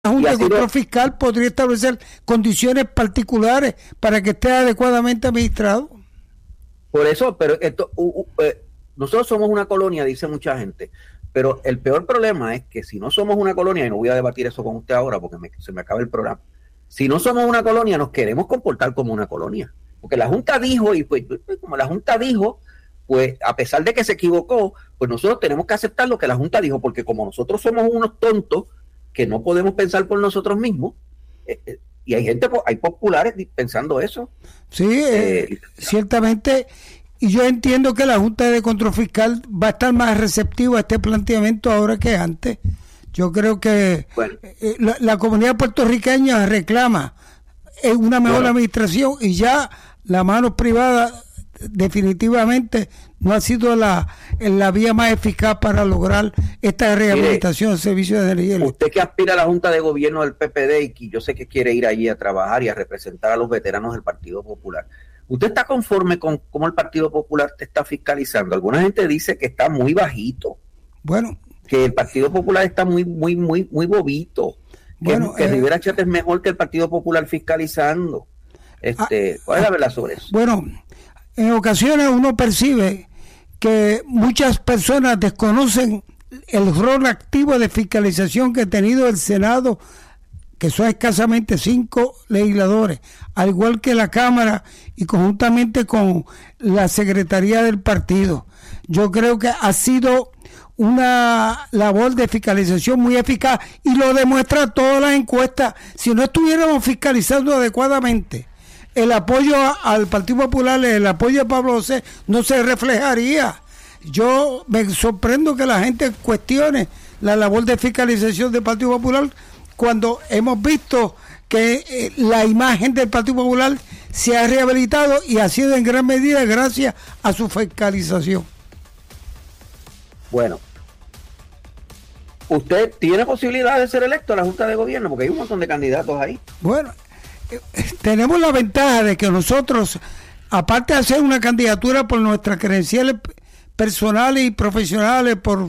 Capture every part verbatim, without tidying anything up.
La Junta de Control Fiscal podría establecer condiciones particulares para que esté adecuadamente administrado. Por eso, pero esto, uh, uh, eh, nosotros somos una colonia, dice mucha gente, pero el peor problema es que si no somos una colonia, y no voy a debatir eso con usted ahora porque me, se me acaba el programa, si no somos una colonia, nos queremos comportar como una colonia. Porque la Junta dijo, y pues como la Junta dijo, pues a pesar de que se equivocó, pues nosotros tenemos que aceptar lo que la Junta dijo, porque como nosotros somos unos tontos que no podemos pensar por nosotros mismos, eh, eh, y hay gente, hay populares pensando eso. Sí, eh, eh, ciertamente, y yo entiendo que la Junta de Control Fiscal va a estar más receptiva a este planteamiento ahora que antes. Yo creo que bueno, eh, la, la comunidad puertorriqueña reclama eh, una mejor bueno. administración, y ya la mano privada definitivamente no ha sido la, la vía más eficaz para lograr esta rehabilitación del servicio de energía eléctrica. Usted que aspira a la Junta de Gobierno del P P D y que yo sé que quiere ir allí a trabajar y a representar a los veteranos del Partido Popular, ¿usted está conforme con cómo el Partido Popular te está fiscalizando? Alguna gente dice que está muy bajito. Bueno, que el Partido Popular está muy, muy, muy, muy bobito. Que, bueno, que eh, Rivera Chat es mejor que el Partido Popular fiscalizando. Este, ah, ¿cuál es la verdad sobre eso? Bueno, en ocasiones uno percibe que muchas personas desconocen el rol activo de fiscalización que ha tenido el Senado, que son escasamente cinco legisladores, al igual que la Cámara y conjuntamente con la Secretaría del partido. Yo creo que ha sido una labor de fiscalización muy eficaz y lo demuestra todas las encuestas. Si no estuviéramos fiscalizando adecuadamente, el apoyo al Partido Popular, el apoyo de Pablo José no se reflejaría. Yo me sorprendo que la gente cuestione la labor de fiscalización del Partido Popular cuando hemos visto que eh, la imagen del Partido Popular se ha rehabilitado y ha sido en gran medida gracias a su fiscalización. Bueno, ¿usted tiene posibilidad de ser electo a la Junta de Gobierno? Porque hay un montón de candidatos ahí. Bueno, tenemos la ventaja de que nosotros, aparte de hacer una candidatura por nuestras credenciales personales y profesionales, por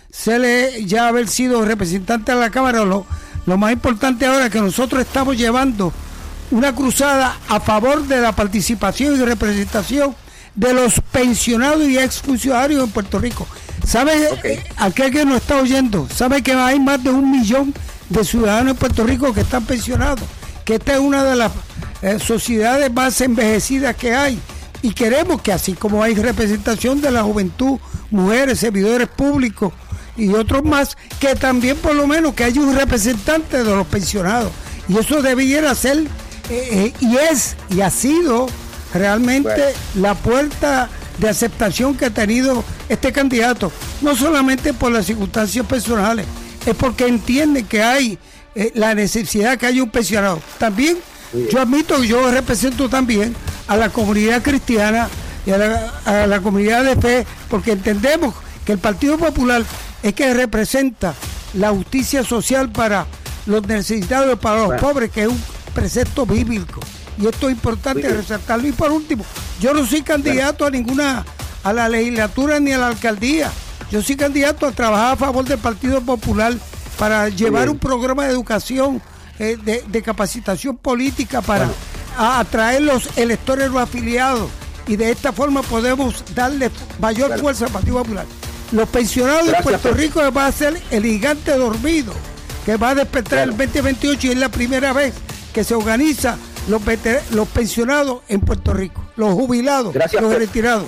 ser ya haber sido representante de la Cámara, lo, lo más importante ahora es que nosotros estamos llevando una cruzada a favor de la participación y representación de los pensionados y exfuncionarios en Puerto Rico. ¿Sabe, okay. eh, aquel que nos está oyendo, sabe que hay más de un millón de ciudadanos en Puerto Rico que están pensionados? Que esta es una de las eh, sociedades más envejecidas que hay, y queremos que así como hay representación de la juventud, mujeres, servidores públicos y otros más, que también por lo menos que haya un representante de los pensionados, y eso debiera ser eh, eh, y es y ha sido realmente bueno. la puerta de aceptación que ha tenido este candidato, no solamente por las circunstancias personales, es porque entienden que hay Eh, la necesidad que haya un pensionado. También sí. Yo admito que yo represento también a la comunidad cristiana y a la, a la comunidad de fe, porque entendemos que el Partido Popular es que representa la justicia social para los necesitados y para los bueno. pobres, que es un precepto bíblico, y esto es importante resaltarlo. Y por último, yo no soy candidato bueno. a ninguna, a la legislatura ni a la alcaldía. Yo soy candidato a trabajar a favor del Partido Popular para llevar un programa de educación, eh, de, de capacitación política para bueno. a, atraer los electores no afiliados, y de esta forma podemos darle mayor bueno. fuerza al Partido Popular. Los pensionados Gracias, de Puerto por... Rico va a ser el gigante dormido que va a despertar bueno. el veinte veintiocho, y es la primera vez que se organiza los, veter- los pensionados en Puerto Rico, los jubilados, Gracias, los Pepe. retirados.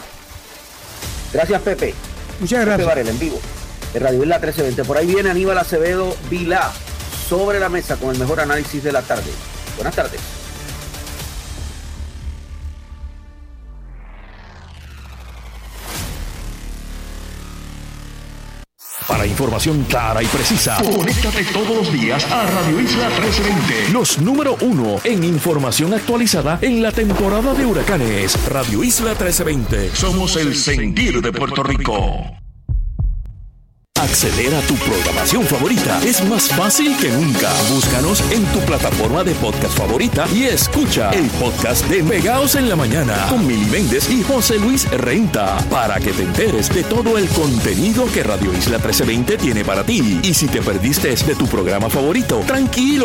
Gracias, Pepe. Muchas gracias. Pepe Varela, en vivo. De Radio Isla trece veinte. Por ahí viene Aníbal Acevedo Vilá sobre la mesa con el mejor análisis de la tarde. Buenas tardes. Para información clara y precisa, conéctate todos los días a Radio Isla trece veinte. Los número uno en información actualizada en la temporada de huracanes. Radio Isla trece veinte. Somos el sentir de Puerto Rico. Acceder a tu programación favorita es más fácil que nunca. Búscanos en tu plataforma de podcast favorita y escucha el podcast de Pegaos en la Mañana con Mili Méndez y José Luis Renta para que te enteres de todo el contenido que Radio Isla trece veinte tiene para ti. Y si te perdiste de tu programa favorito, tranquilo.